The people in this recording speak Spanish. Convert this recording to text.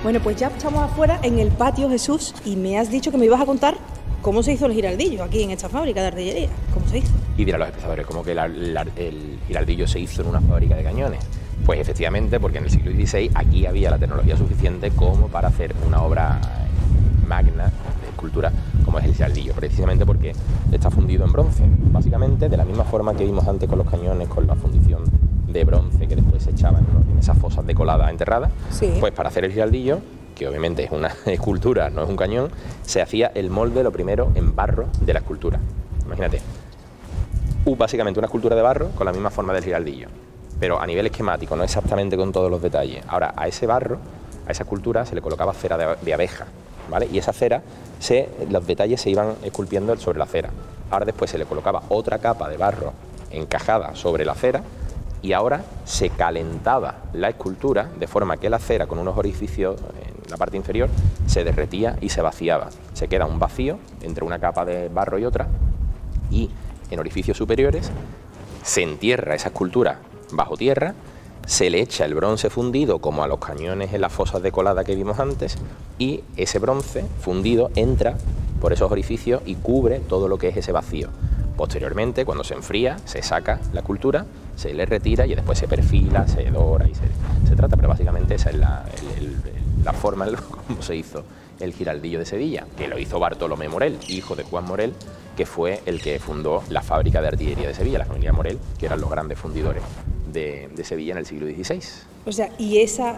Bueno, pues ya estamos afuera en el patio, Jesús, y me has dicho que me ibas a contar cómo se hizo el giraldillo aquí en esta fábrica de artillería. ¿Cómo se hizo? Y dirán los espectadores, ¿cómo que el giraldillo se hizo en una fábrica de cañones? Pues efectivamente, porque en el siglo XVI aquí había la tecnología suficiente como para hacer una obra magna de escultura como es el giraldillo, precisamente porque está fundido en bronce. Básicamente, de la misma forma que vimos antes con los cañones, con la fundición de bronce que después se echaban, ¿no?, en esas fosas de colada enterradas, sí. Pues para hacer el giraldillo, que obviamente es una escultura, no es un cañón, se hacía el molde lo primero en barro de la escultura. Imagínate, básicamente una escultura de barro con la misma forma del giraldillo, pero a nivel esquemático, no exactamente con todos los detalles. Ahora, a ese barro, a esa escultura, se le colocaba cera de abeja, ¿vale? Y esa cera, los detalles se iban esculpiendo sobre la cera. Ahora después se le colocaba otra capa de barro encajada sobre la cera y ahora se calentaba la escultura de forma que la cera, con unos orificios en la parte inferior, se derretía y se vaciaba. Se queda un vacío entre una capa de barro y otra, y en orificios superiores se entierra esa escultura bajo tierra, se le echa el bronce fundido como a los cañones en las fosas de colada que vimos antes, y ese bronce fundido entra por esos orificios y cubre todo lo que es ese vacío. Posteriormente, cuando se enfría, se saca la escultura, se le retira y después se perfila, se dora y se trata, pero básicamente esa es la forma en cómo se hizo el giraldillo de Sevilla, que lo hizo Bartolomé Morell, hijo de Juan Morell, que fue el que fundó la fábrica de artillería de Sevilla, la familia Morell, que eran los grandes fundidores de Sevilla en el siglo XVI. O sea, y esa